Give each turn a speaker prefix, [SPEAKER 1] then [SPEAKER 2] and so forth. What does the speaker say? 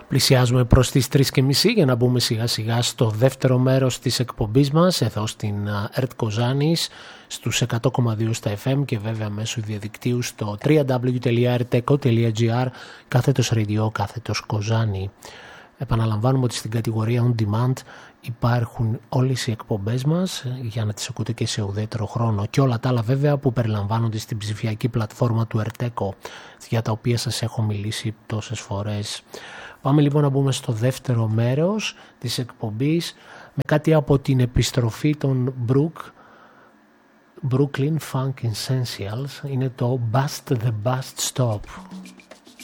[SPEAKER 1] Πλησιάζουμε προς τις 3:30 για να μπούμε σιγά σιγά στο δεύτερο μέρος της εκπομπής μας εδώ στην ΕΡΤ Κοζάνης στους 100,2 στα FM και βέβαια μέσω διαδικτύου στο www.rtco.gr /radio Κοζάνη. Επαναλαμβάνουμε ότι στην κατηγορία On Demand υπάρχουν όλες οι εκπομπές μας για να τις ακούτε και σε ουδέτερο χρόνο και όλα τα άλλα βέβαια που περιλαμβάνονται στην ψηφιακή πλατφόρμα του ΕΡΤΕΚΟ για τα οποία σας έχω μιλήσει τόσες φορές. Πάμε λοιπόν να μπούμε στο δεύτερο μέρος της εκπομπής με κάτι από την επιστροφή των Brooklyn Funk Essentials. Είναι το Bust the Bus Stop.